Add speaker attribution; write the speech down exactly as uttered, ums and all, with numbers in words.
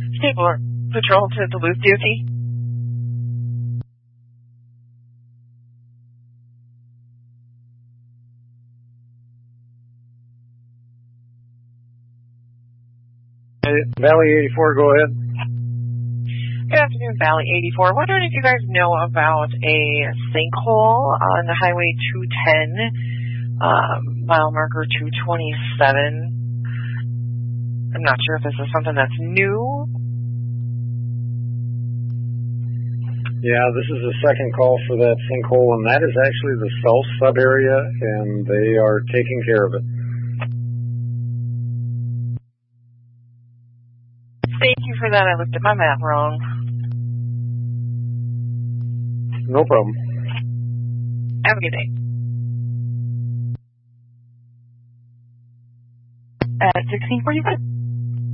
Speaker 1: State Patrol to Duluth D O T.
Speaker 2: Valley eighty-four, go ahead.
Speaker 1: Good afternoon, Valley eighty-four. Wondering if you guys know about a sinkhole on Highway two ten, um, mile marker two twenty-seven. I'm not sure if this is something that's new.
Speaker 2: Yeah, this is the second call for that sinkhole, and that is actually the south sub area, and they are taking care of it.
Speaker 1: Thank you for that. I looked at my map wrong.
Speaker 2: No problem.
Speaker 1: Have a good day. At sixteen forty-five.